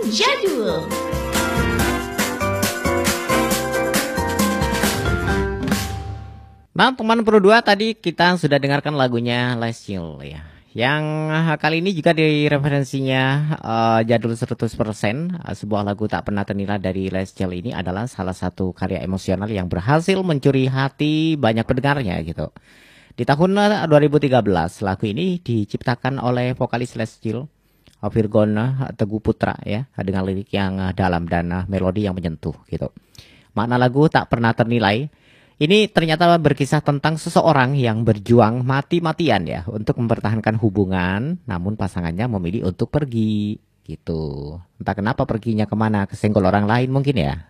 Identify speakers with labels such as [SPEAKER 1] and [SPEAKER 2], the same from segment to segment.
[SPEAKER 1] Jadul.
[SPEAKER 2] Nah, teman Pro 2 tadi kita sudah dengarkan lagunya Leschill ya. Yang kali ini juga di referensinya Jadul 100%, sebuah lagu tak pernah ternilai dari Leschill ini adalah salah satu karya emosional yang berhasil mencuri hati banyak pendengarnya gitu. Di tahun 2013 lagu ini diciptakan oleh vokalis Leschill, Virgon Teguh Putra ya, dengan lirik yang dalam dan melodi yang menyentuh gitu. Makna lagu tak pernah ternilai ini ternyata berkisah tentang seseorang yang berjuang mati-matian ya untuk mempertahankan hubungan, namun pasangannya memilih untuk pergi gitu. Entah kenapa perginya kemana, kesenggol orang lain mungkin ya.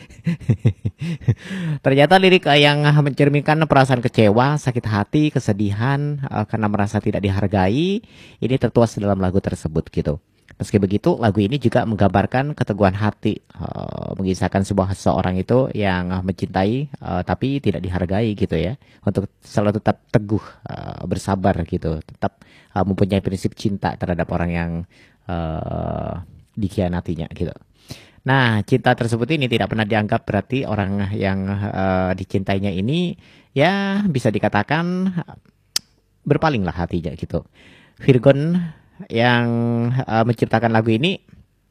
[SPEAKER 2] Ternyata lirik yang mencerminkan perasaan kecewa, sakit hati, kesedihan karena merasa tidak dihargai, ini tertuas dalam lagu tersebut gitu. Meski begitu, lagu ini juga menggambarkan keteguhan hati, mengisahkan seorang itu yang mencintai tapi tidak dihargai gitu ya, untuk selalu tetap teguh, bersabar gitu, tetap mempunyai prinsip cinta terhadap orang yang dikhianatinya gitu. Nah, cinta tersebut ini tidak pernah dianggap berarti orang yang dicintainya ini ya bisa dikatakan berpaling lah hatinya gitu. Virgon yang menciptakan lagu ini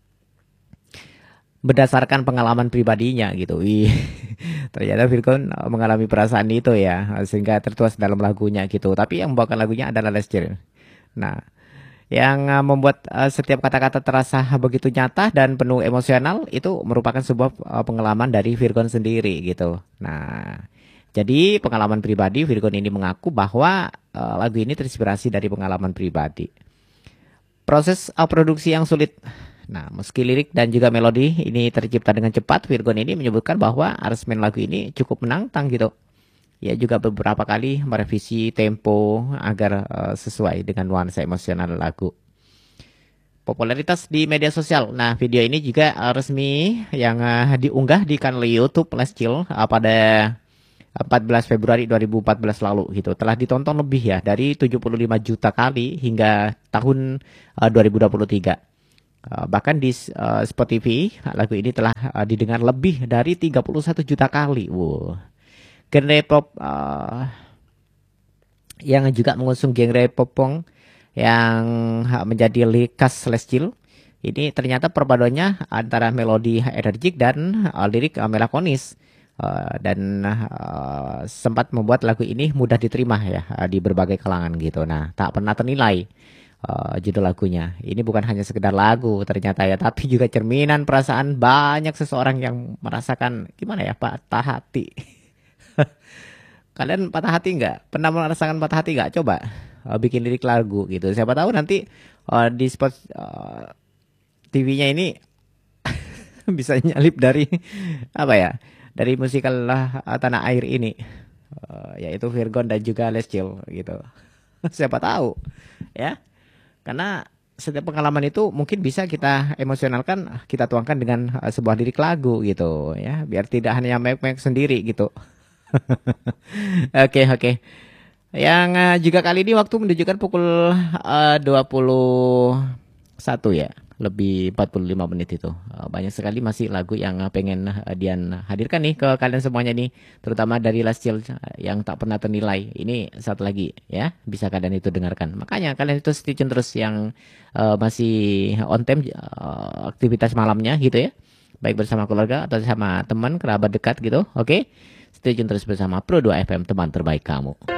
[SPEAKER 2] berdasarkan pengalaman pribadinya gitu. Ternyata Virgon mengalami perasaan itu ya, sehingga tertuas dalam lagunya gitu. Tapi yang membawakan lagunya adalah Leschill. Nah, yang membuat setiap kata-kata terasa begitu nyata dan penuh emosional itu merupakan sebuah pengalaman dari Virgon sendiri gitu. Nah, jadi pengalaman pribadi Virgon ini mengaku bahwa lagu ini terinspirasi dari pengalaman pribadi. Proses produksi yang sulit. Nah, meski lirik dan juga melodi ini tercipta dengan cepat, Virgon ini menyebutkan bahwa aransemen lagu ini cukup menantang gitu. Ya juga beberapa kali merevisi tempo agar sesuai dengan nuansa emosional lagu. Popularitas di media sosial. Nah, video ini juga resmi yang diunggah di kanal YouTube Leschill pada 14 Februari 2014 lalu gitu. Telah ditonton lebih ya dari 75 juta kali hingga tahun 2023. Bahkan di Spotify lagu ini telah didengar lebih dari 31 juta kali. Wow. Genre pop yang juga mengusung genre popong yang menjadi lirik khas Leschill. Ini ternyata perpaduannya antara melodi energik dan lirik melankolis. Dan sempat membuat lagu ini mudah diterima ya di berbagai kalangan gitu. Nah, tak pernah ternilai judul lagunya. Ini bukan hanya sekedar lagu ternyata ya, tapi juga cerminan perasaan banyak seseorang yang merasakan gimana ya, patah hati. Kalian patah hati nggak? Pernah merasakan patah hati nggak? Coba bikin lirik lagu gitu. Siapa tahu nanti di spot TV-nya ini bisa nyalip dari apa ya? Dari musikal Tanah Air ini, yaitu Virgon dan juga Leschill gitu. Siapa tahu ya, karena setiap pengalaman itu mungkin bisa kita emosionalkan, kita tuangkan dengan sebuah lirik lagu gitu ya, biar tidak hanya mek-mek sendiri gitu. Oke. Yang juga kali ini waktu menunjukkan pukul 21 ya, lebih 45 menit itu. Banyak sekali masih lagu yang pengen Dian hadirkan nih ke kalian semuanya nih, terutama dari Leschill yang tak pernah ternilai. Ini satu lagi ya, bisa kalian itu dengarkan. Makanya kalian itu stay tune terus yang masih on time aktivitas malamnya gitu ya, baik bersama keluarga atau sama teman kerabat dekat gitu. Oke, stay tune terus bersama Pro 2 FM, teman terbaik kamu.